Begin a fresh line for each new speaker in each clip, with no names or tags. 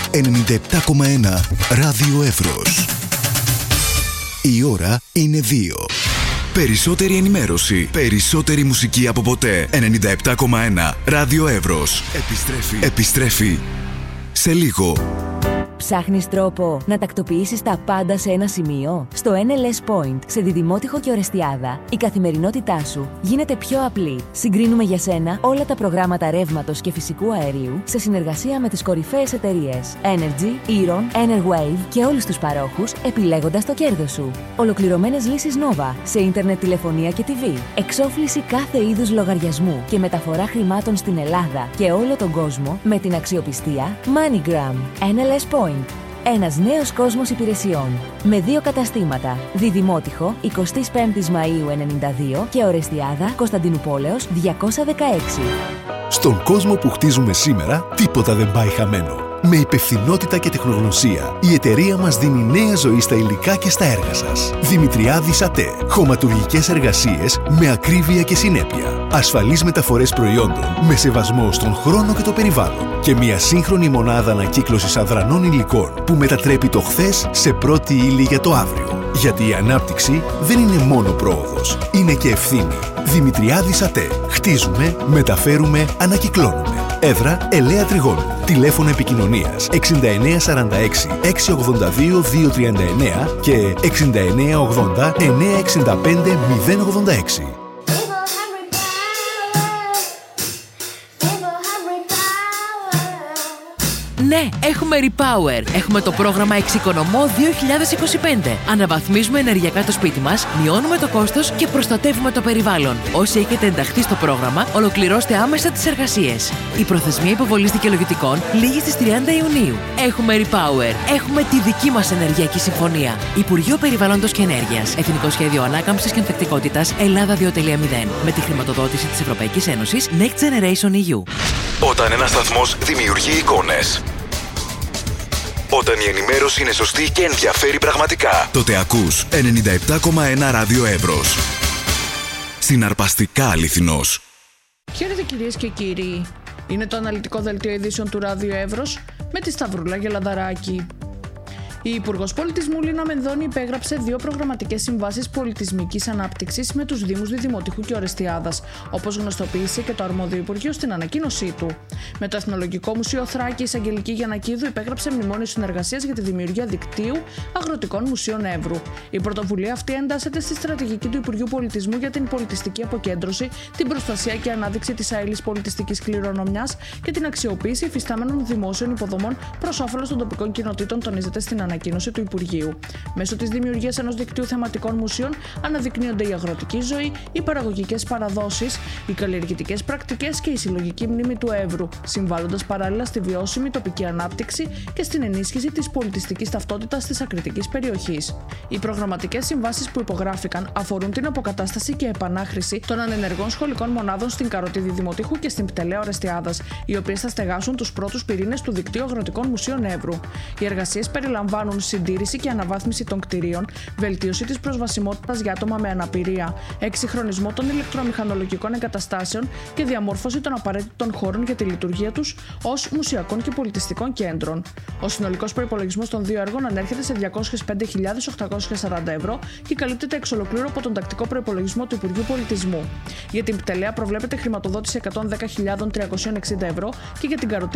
97,1 Ράδιο Εύρος. Η ώρα είναι 2. Περισσότερη ενημέρωση, περισσότερη μουσική από ποτέ. 97,1 Ράδιο Εύρος. Επιστρέφει σε λίγο.
Ψάχνεις τρόπο να τακτοποιήσεις τα πάντα σε ένα σημείο? Στο NLS Point, σε Διδημότυχο και Ορεστιάδα, η καθημερινότητά σου γίνεται πιο απλή. Συγκρίνουμε για σένα όλα τα προγράμματα ρεύματος και φυσικού αερίου σε συνεργασία με τις κορυφαίες εταιρείες Energy, Eron, Enerwave και όλους τους παρόχους, επιλέγοντας το κέρδος σου. Ολοκληρωμένες λύσεις Nova σε ίντερνετ, τηλεφωνία και TV. Εξόφληση κάθε είδους λογαριασμού και μεταφορά χρημάτων στην Ελλάδα και όλο τον κόσμο με την αξιοπιστία MoneyGram. NLS Point. Ένας νέος κόσμος υπηρεσιών. Με 2 καταστήματα. Διδημότυχο, 25 Μαΐου 92 και Ορεστιάδα, Κωνσταντινουπόλεως 216.
Στον κόσμο που χτίζουμε σήμερα, τίποτα δεν πάει χαμένο. Με υπευθυνότητα και τεχνογνωσία, η εταιρεία μας δίνει νέα ζωή στα υλικά και στα έργα σας. Δημητριάδης ΑΤΕ. Χωματουργικές εργασίες με ακρίβεια και συνέπεια. Ασφαλείς μεταφορές προϊόντων με σεβασμό στον χρόνο και το περιβάλλον. Και μια σύγχρονη μονάδα ανακύκλωσης αδρανών υλικών που μετατρέπει το χθες σε πρώτη ύλη για το αύριο. Γιατί η ανάπτυξη δεν είναι μόνο πρόοδος, είναι και ευθύνη. Δημητριάδης ΑΤΕ. Χτίζουμε, μεταφέρουμε, ανακυκλώνουμε. Έδρα Ελαία Τριγώνου. Τηλέφωνο επικοινωνίας 6946 682 239 και 6980 965 086.
Ναι, έχουμε Repower. Έχουμε το πρόγραμμα Εξοικονομώ 2025. Αναβαθμίζουμε ενεργειακά το σπίτι μας, μειώνουμε το κόστος και προστατεύουμε το περιβάλλον. Όσοι έχετε ενταχθεί στο πρόγραμμα, ολοκληρώστε άμεσα τις εργασίες. Η προθεσμία υποβολής δικαιολογητικών λήγει στις 30 Ιουνίου. Έχουμε Repower. Έχουμε τη δική μας ενεργειακή συμφωνία. Υπουργείο Περιβάλλοντος και Ενέργειας. Εθνικό Σχέδιο Ανάκαμψης και Ανθεκτικότητας Ελλάδα 2.0. Με τη χρηματοδότηση της Ευρωπαϊκής Ένωσης Next Generation EU.
Όταν ένας σταθμός δημιουργεί εικόνες, όταν η ενημέρωση είναι σωστή και ενδιαφέρει πραγματικά, τότε ακούς 97,1 Ράδιο Εύρος. Συναρπαστικά αληθινός.
Χαίρετε κυρίες και κύριοι. Είναι το αναλυτικό δελτίο ειδήσεων του Ράδιο Εύρος με τη Σταυρούλα Γελαδαράκη. Η Υπουργός Πολιτισμού Λίνα Μενδώνη υπέγραψε 2 προγραμματικές συμβάσεις πολιτισμικής ανάπτυξης με τους Δήμους Διδημοτυχού και Ορεστιάδας, όπως γνωστοποίησε και το αρμόδιο Υπουργείο στην ανακοίνωσή του. Με το Εθνολογικό Μουσείο Θράκης, Αγγελική Γιαννακίδου υπέγραψε μνημόνιο συνεργασίας για τη δημιουργία δικτύου αγροτικών μουσείων Εύρου. Η πρωτοβουλία αυτή εντάσσεται στη στρατηγική του Υπουργείου Πολιτισμού για την πολιτιστική αποκέντρωση, την προστασία και ανάδειξη της αείλης πολιτιστικής κληρονομιάς και την αξιοποίηση υφιστάμενων δημόσιων υποδομών προς όφελος των τοπικών κοινοτήτων, τονίζεται στην ανακοίνωση του Υπουργείου. Μέσω της δημιουργίας ενός δικτύου θεματικών μουσείων αναδεικνύονται η αγροτική ζωή, οι παραγωγικές παραδόσεις, οι καλλιεργητικές πρακτικές και η συλλογική μνήμη του Εύρου, συμβάλλοντας παράλληλα στη βιώσιμη τοπική ανάπτυξη και στην ενίσχυση της πολιτιστικής ταυτότητας της ακριτικής περιοχής. Οι προγραμματικές συμβάσεις που υπογράφηκαν αφορούν την αποκατάσταση και επανάχρηση των ανενεργών σχολικών μονάδων στην Καροτή Διδημοτυχού και στην Πτελαία Ορεστιάδας, οι οποίες θα στεγάσουν τους πρώτους πυρήνες του δικτύου αγροτικών μουσείων Εύρου. Οι εργασίες περιλαμβάνουν συντήρηση και αναβάθμιση των κτηρίων, βελτίωση της προσβασιμότητας για άτομα με αναπηρία, εξυγχρονισμό των ηλεκτρομηχανολογικών εγκαταστάσεων και διαμόρφωση των απαραίτητων χώρων για τη λειτουργία τους ως μουσιακών και πολιτιστικών κέντρων. Ο συνολικός προϋπολογισμός των 2 έργων ανέρχεται σε 205.840 ευρώ και καλύπτεται εξ ολοκλήρου από τον τακτικό προϋπολογισμό του Υπουργείου Πολιτισμού. Για την Πτελαία προβλέπεται χρηματοδότηση 110.360 ευρώ και για την Καροτή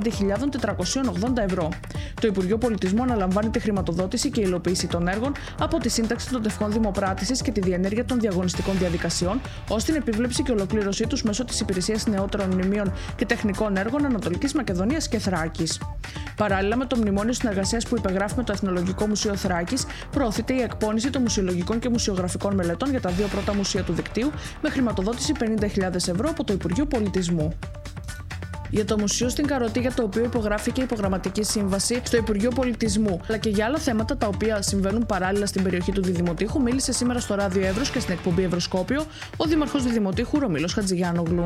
95.480 ευρώ. Το Υπουργείο Πολιτισμού αναλαμβάνει τη χρηματοδότηση και υλοποίηση των έργων από τη σύνταξη των τευχών δημοπράτησης και τη διενέργεια των διαγωνιστικών διαδικασιών, ως την επιβλέψη και ολοκλήρωσή τους μέσω της Υπηρεσίας Νεότερων Μνημείων και Τεχνικών Έργων Ανατολικής Μακεδονίας και Θράκης. Παράλληλα με το μνημόνιο συνεργασίας που υπεγράφει με το Εθνολογικό Μουσείο Θράκης, προωθείται η εκπόνηση των μουσιολογικών και μουσιογραφικών μελετών για τα 2 πρώτα μουσεία του δικτύου με χρηματοδότηση 50.000 ευρώ από το Υπουργείο Πολιτισμού. Για το μουσείο στην Καροτή, για το οποίο υπογράφηκε η υπογραμματική σύμβαση στο Υπουργείο Πολιτισμού, αλλά και για άλλα θέματα τα οποία συμβαίνουν παράλληλα στην περιοχή του Διδημοτύχου, μίλησε σήμερα στο Ράδιο Εύρος και στην εκπομπή Ευρωσκόπιο ο Δήμαρχος Διδημοτύχου Ρωμήλος Χατζηγιάννογλου.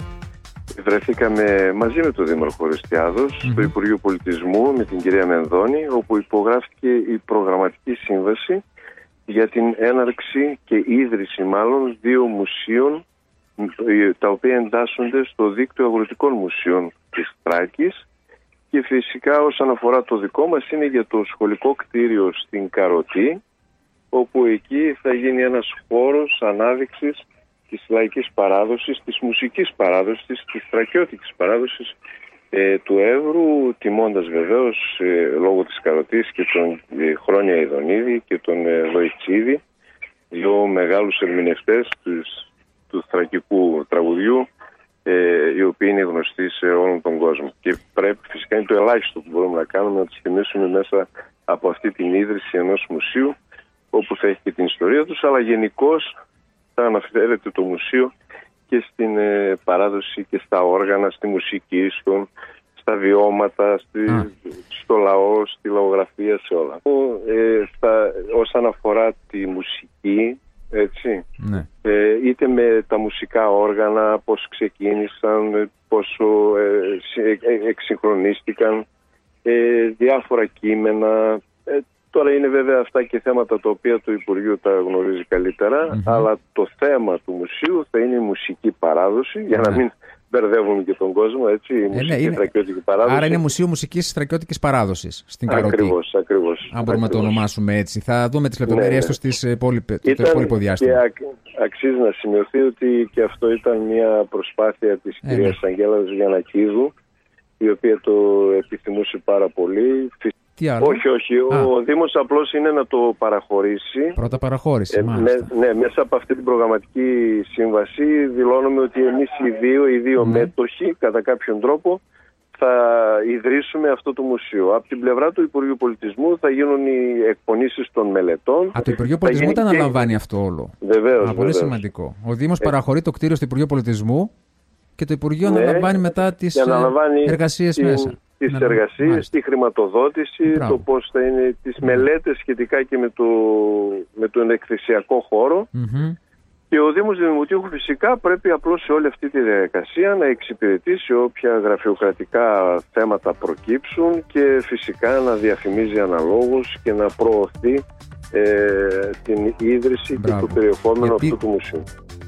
Βρεθήκαμε μαζί με τον Δήμαρχο Ορεστιάδος στο Υπουργείο Πολιτισμού με την κυρία Μενδώνη, όπου υπογράφηκε η προγραμματική σύμβαση για την έναρξη και ίδρυση 2 μουσείων, τα οποία εντάσσονται στο δίκτυο αγροτικών μουσείων της Θράκης Και φυσικά όσον αφορά το δικό μας είναι για το σχολικό κτίριο στην Καροτή, όπου εκεί θα γίνει ένας χώρος ανάδειξης της λαϊκής παράδοσης, της μουσικής παράδοσης, της στρακιώτικης παράδοσης του Εύρου, τιμώντας βεβαίως λόγω της Καροτής και τον Χρόνια Ιδονίδη και τον Δοϊτσίδη, δύο μεγάλους ερμηνευτές του θρακικού τραγουδιού, οι οποίοι είναι γνωστοί σε όλον τον κόσμο. Και πρέπει, φυσικά είναι το ελάχιστο που μπορούμε να κάνουμε, να τους θυμίσουμε μέσα από αυτή την ίδρυση ενός μουσείου, όπου θα έχει και την ιστορία τους, αλλά γενικώς θα αναφέρεται το μουσείο και στην παράδοση και στα όργανα, στη μουσική, στα βιώματα, στο λαό, στη λαογραφία, σε όλα. Όσον αφορά τη μουσική, έτσι, ναι. Είτε με τα μουσικά όργανα, πώς ξεκίνησαν, πόσο εξυγχρονίστηκαν, διάφορα κείμενα. Τώρα είναι βέβαια αυτά και θέματα τα οποία το Υπουργείο τα γνωρίζει καλύτερα, αλλά το θέμα του μουσείου θα είναι η μουσική παράδοση, για να μην μπερδεύουμε και τον κόσμο, έτσι, η μουσική στρακιώτικη παράδοση.
Άρα είναι Μουσείο Μουσικής Στρακιώτικης Παράδοσης στην Καροτή.
Ακριβώς.
Αν μπορούμε να το ονομάσουμε έτσι. Θα δούμε τις λεπτομέρειες του στο υπόλοιπο διάστημα.
Και αξίζει να σημειωθεί ότι και αυτό ήταν μια προσπάθεια της κυρίας Αγγέλας Γιαννακίδου, η οποία το επιθυμούσε πάρα πολύ. Όχι. Ο Δήμος απλώς είναι να το παραχωρήσει.
Πρώτα παραχώρηση,
ναι, μέσα από αυτή την προγραμματική σύμβαση δηλώνουμε ότι εμείς οι δύο μέτοχοι, κατά κάποιον τρόπο, θα ιδρύσουμε αυτό το μουσείο. Από την πλευρά του Υπουργείου Πολιτισμού θα γίνουν οι εκπονήσεις των μελετών.
Το Υπουργείο Πολιτισμού τα αναλαμβάνει αυτό όλο.
Βεβαίως.
Πολύ σημαντικό. Ο Δήμος παραχωρεί το κτίριο στο Υπουργείο Πολιτισμού και το Υπουργείο αναλαμβάνει μετά τις εργασίες μέσα.
Τις εργασίες, τη χρηματοδότηση, το πώς θα είναι, τις μελέτες σχετικά και με τον εκθεσιακό χώρο. Και ο Δήμος Δημοτήχου φυσικά πρέπει απλώς σε όλη αυτή τη διαδικασία να εξυπηρετήσει όποια γραφειοκρατικά θέματα προκύψουν και φυσικά να διαφημίζει αναλόγως και να προωθεί την ίδρυση και το περιεχόμενο αυτού του μουσείου.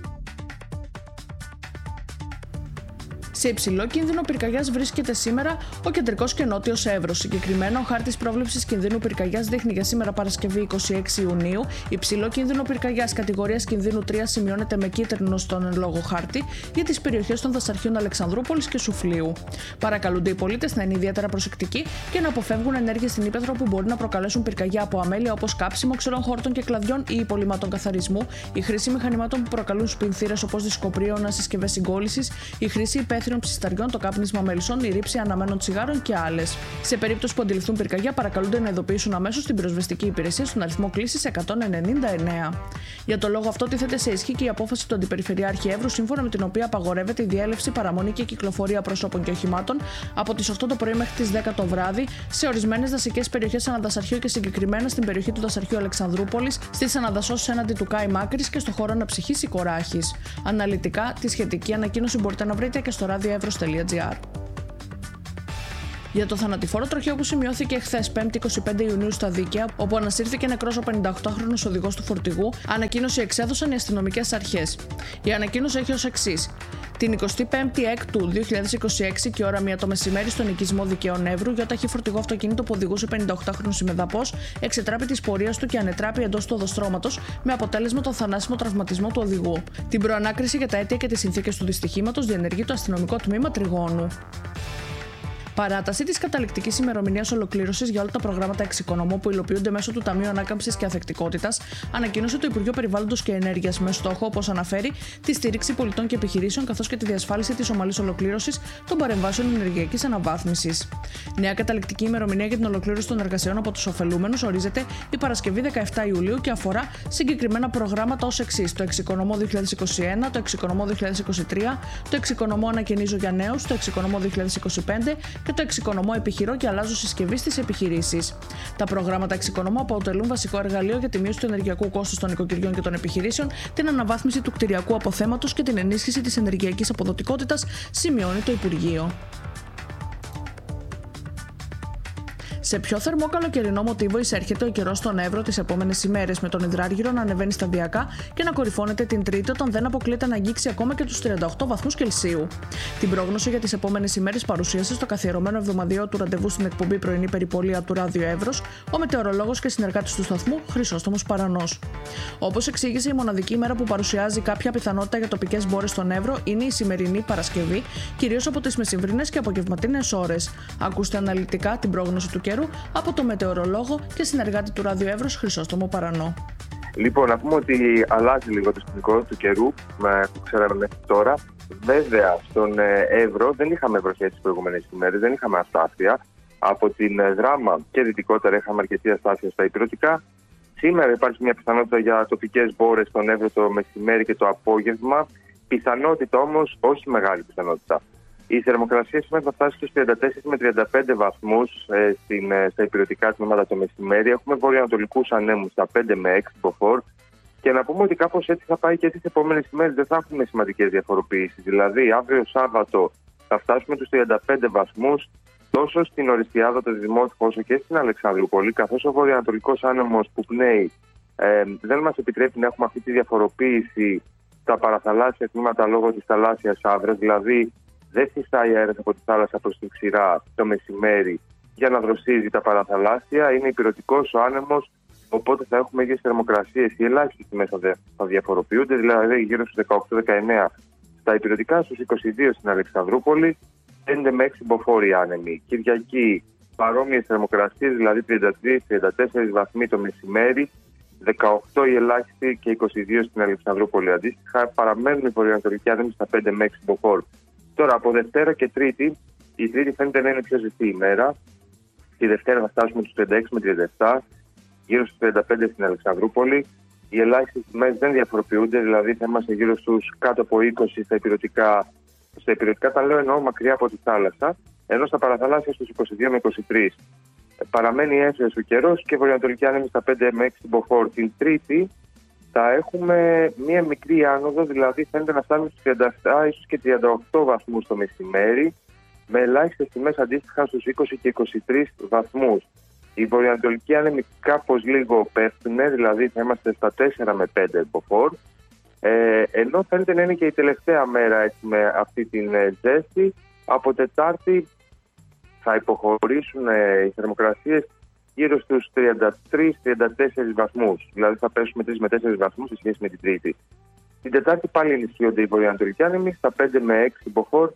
Σε υψηλό κίνδυνο πυρκαγιάς βρίσκεται σήμερα ο κεντρικός και νότιος Εύρος. Συγκεκριμένα, ο χάρτης πρόβλεψης κινδύνου πυρκαγιάς δείχνει για σήμερα Παρασκευή 26 Ιουνίου υψηλό κίνδυνο πυρκαγιάς κατηγορίας κινδύνου 3 σημειώνεται με κίτρινο στον εν λόγω χάρτη για τις περιοχές των δασαρχείων Αλεξανδρούπολης και Σουφλίου. Παρακαλούνται οι πολίτες να είναι ιδιαίτερα προσεκτικοί και να αποφεύγουν ενέργειες στην ύπαιθρο που μπορεί να προκαλέσουν πυρκαγιά από αμέλεια όπως κάψιμο ξερών χόρτων και κλαδιών ή υπολειμμάτων καθαρισμού, η χρήση μηχανημάτων που προκαλούν σπινθήρες όπως δισκοπρίωνα, συσκευές συγκόλλησης, η χρήση υπαίθριων ψισταριών, το κάπνισμα μελισσών, η ρήψη αναμένων τσιγάρων και άλλες. Σε περίπτωση που αντιληφθούν πυρκαγιά, παρακαλούνται να ειδοποιήσουν αμέσως την πυροσβεστική υπηρεσία στον αριθμό κλήσης 199. Για το λόγο αυτό, τίθεται σε ισχύ και η απόφαση του Αντιπεριφερειάρχη Εύρου, σύμφωνα με την οποία απαγορεύεται η διέλευση, παραμονή και κυκλοφορία προσώπων και οχημάτων από τις 8 το πρωί μέχρι τις 10 το βράδυ σε ορισμένες δασικές περιοχές αναδασαρχείου και συγκεκριμένα στην περιοχή του δασαρχείου Αλεξανδρούπολης, στις αναδασώσεις έναντι του Κάι Μάκρης και στο χώρο αναψυχής Οικοράχης. Αναλυτικά, τη σχετική ανακοίνωση μπορείτε να βρείτε και στο radioevros.gr. Για το θανατηφόρο τροχαίο που σημειώθηκε χθες 5η 25 Ιουνίου στα Δίκαια, όπου ανασύρθηκε νεκρός ο 58χρονος οδηγός του φορτηγού, ανακοίνωση εξέδωσαν οι αστυνομικές αρχές. Η ανακοίνωση έχει ως εξής. Την 25η Έκτου 2026 και ώρα 1 το μεσημέρι στον οικισμό Δικαίων Εύρου, γιοταχή φορτηγό αυτοκίνητο που οδηγούσε 58χρονος ημεδαπός, εξετράπη της πορείας του και ανετράπη εντός του οδοστρώματος, με αποτέλεσμα τον θανάσιμο τραυματισμό του οδηγού. Την προανάκριση για τα αίτια και τις συνθήκες του δυστυχήματος διενεργεί το αστυνομικό τμήμα Τριγώνου. Παράταση της καταληκτικής ημερομηνίας ολοκλήρωσης για όλα τα προγράμματα εξοικονομώ που υλοποιούνται μέσω του Ταμείου Ανάκαμψης και Ανθεκτικότητας, ανακοίνωσε το Υπουργείο Περιβάλλοντος και Ενέργειας με στόχο, όπως αναφέρει, τη στήριξη πολιτών και επιχειρήσεων καθώς και τη διασφάλιση της ομαλής ολοκλήρωσης των παρεμβάσεων ενεργειακής αναβάθμισης. Νέα καταληκτική ημερομηνία για την ολοκλήρωση των εργασιών από τους ωφελούμενους ορίζεται η Παρασκευή 17 Ιουλίου και αφορά συγκεκριμένα προγράμματα ως εξής: το εξοικονομώ 2021, το εξοικονομώ 2023, το εξοικονομώ ανακαινίζω για νέους, το εξοικονομώ 2025 και το εξοικονομώ επιχειρώ και αλλάζω συσκευή στις επιχειρήσεις. Τα προγράμματα εξοικονομώ αποτελούν βασικό εργαλείο για τη μείωση του ενεργειακού κόστους των νοικοκυριών και των επιχειρήσεων, την αναβάθμιση του κτηριακού αποθέματος και την ενίσχυση της ενεργειακής αποδοτικότητας, σημειώνει το Υπουργείο. Σε πιο θερμό καλοκαιρινό μοτίβο εισέρχεται ο καιρός στον Εύρο τις επόμενες ημέρες, με τον υδράργυρο να ανεβαίνει σταδιακά και να κορυφώνεται την Τρίτη, όταν δεν αποκλείεται να αγγίξει ακόμα και τους 38 βαθμούς Κελσίου. Την πρόγνωση για τις επόμενες ημέρες παρουσίασε στο καθιερωμένο εβδομαδιαίο του ραντεβού στην εκπομπή Πρωινή Περιπολία του Ράδιο Εύρος ο μετεωρολόγος και συνεργάτης του σταθμού Χρυσόστομος Παρανός. Όπως εξήγησε, η μοναδική ημέρα που παρουσιάζει κάποια πιθανότητα για τοπικές μπόρες στον Εύρο είναι η σημερινή Παρασκευή, κυρίως από τις μεσημβρινές και απογευματινές ώρες. Ακούστε αναλυτικά την πρόγνωση του καιρού από το μετεωρολόγο και συνεργάτη του Ράδιο Εύρος Χρυσόστομο Παρανό.
Λοιπόν, να πούμε ότι αλλάζει λίγο το σκηνικό του καιρού που ξέραμε μέχρι τώρα. Βέβαια, στον Εύρο δεν είχαμε βροχές τις προηγούμενες ημέρες, δεν είχαμε αστάθεια. Από την Δράμα και δυτικότερα είχαμε αρκετή αστάθεια στα ηπειρωτικά. Σήμερα υπάρχει μια πιθανότητα για τοπικές μπόρες στον Εύρο το μεσημέρι και το απόγευμα. Πιθανότητα όμως, όχι μεγάλη πιθανότητα. Η θερμοκρασία σήμερα θα φτάσει στους 34 με 35 βαθμούς στα ηπειρωτικά τμήματα το μεσημέρι. Έχουμε βορειοανατολικούς ανέμους στα 5 με 6 μποφόρ. Και να πούμε ότι κάπως έτσι θα πάει και τις επόμενες ημέρες. Δεν θα έχουμε σημαντικές διαφοροποιήσεις. Δηλαδή, αύριο Σάββατο θα φτάσουμε τους 35 βαθμούς τόσο στην Οριστιάδα, το Δημότυχο, όσο και στην Αλεξανδρούπολη, καθώς ο βορειοανατολικός άνεμος που πνέει δεν μας επιτρέπει να έχουμε αυτή τη διαφοροποίηση στα παραθαλάσσια τμήματα λόγω της θαλάσσιας άβρας. Δηλαδή, δεν φυσάει αέρας από τη θάλασσα προς την ξηρά το μεσημέρι για να δροσίζει τα παραθαλάσσια. Είναι υπηρετικός ο άνεμος, οπότε θα έχουμε ίδιες θερμοκρασίες. Οι ελάχιστες τιμές θα διαφοροποιούνται, δηλαδή γύρω στους 18-19 στα υπηρετικά, στους 22 στην Αλεξανδρούπολη, 5 με 6 μποφόρ άνεμοι. Κυριακή παρόμοιες θερμοκρασίες, δηλαδή 33-34 βαθμοί το μεσημέρι, 18 η ελάχιστη και 22 στην Αλεξανδρούπολη. Αντίστοιχα, παραμένουν οι βορειοανατολικοί άνεμοι στα 5 με 6 μποφόρ. Τώρα, από Δευτέρα και Τρίτη, η Τρίτη φαίνεται να είναι πιο ζεστή ημέρα. Τη Δευτέρα θα φτάσουμε στους 36 με 37, γύρω στους 35 στην Αλεξανδρούπολη. Οι ελάχιστες τιμές δεν διαφοροποιούνται, δηλαδή θα είμαστε γύρω στους κάτω από 20 στα υπηρετικά. Στα υπηρετικά τα λέω εννοώ μακριά από τη θάλασσα, ενώ στα παραθαλάσσια στους 22 με 23. Παραμένει έμφυας ο καιρός και βορειοανατολική άνεμη στα 5 με 6 μποφόρ. Την Τρίτη θα έχουμε μία μικρή άνοδο, δηλαδή φαίνεται να φτάνουμε στους 37 ίσως και 38 βαθμούς το μεσημέρι, με ελάχιστες τιμές αντίστοιχα στους 20 και 23 βαθμούς. Οι βορειοανατολικοί άνεμοι κάπως λίγο πέφτουν, δηλαδή θα είμαστε στα 4 με 5 μποφόρ. Ενώ φαίνεται να είναι και η τελευταία μέρα έτσι, με αυτή την ζέστη. Από Τετάρτη θα υποχωρήσουν οι θερμοκρασίες γύρω στους 33-34 βαθμούς. Δηλαδή θα πέσουμε 3 με 4 βαθμούς σε σχέση με την Τρίτη. Την Τετάρτη πάλι ενισχύονται οι βορειοανατολικοί άνεμοι στα 5 με 6 μποφόρ.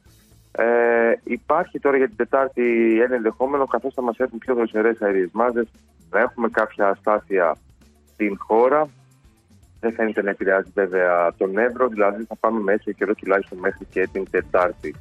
Υπάρχει τώρα για την Τετάρτη ένα ενδεχόμενο, καθώς θα μας έρθουν πιο δροσερές αέριες μάζες, να έχουμε κάποια αστάθεια στην χώρα. Δεν φαίνεται να επηρεάζει βέβαια τον Εύρο, δηλαδή θα πάμε με αίσιο καιρό τουλάχιστον μέχρι και την Τετάρτη.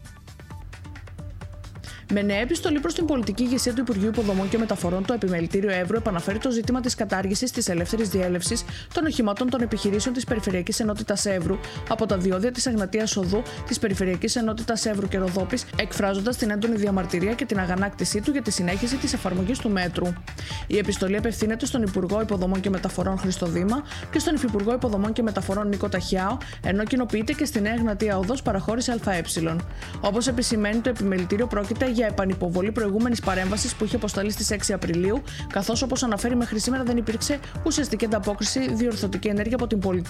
Με νέα επιστολή προς την πολιτική ηγεσία του Υπουργείου Υποδομών και Μεταφορών, το Επιμελητήριο Εύρου επαναφέρει το ζήτημα της κατάργησης της ελεύθερης διέλευσης των οχημάτων των επιχειρήσεων της Περιφερειακής Ενότητας Εύρου από τα διόδια της Αγνατίας Οδού, της Περιφερειακής Ενότητας Εύρου και Ροδόπης, εκφράζοντας την έντονη διαμαρτυρία και την αγανάκτησή του για τη συνέχιση της εφαρμογής του μέτρου. Η επιστολή απευθύνεται στον Υπουργό Υποδομών και Μεταφορών Χρήστο Δήμα και στον Υφυπουργό Υποδομών και Μεταφορών Νίκο Ταχιάο, ενώ κοινοποιείται και στη Νέα Αγνατία Οδός παραχώρηση ΑΕ. Όπως επισημαίνει το Επιμελητήριο, πρόκειται για επανυποβολή προηγούμενης παρέμβασης που είχε αποσταλεί στις 6 Απριλίου, καθώς όπως αναφέρει μέχρι σήμερα δεν υπήρξε ουσιαστική ανταπόκριση διορθωτική ενέργεια από την πολιτεία.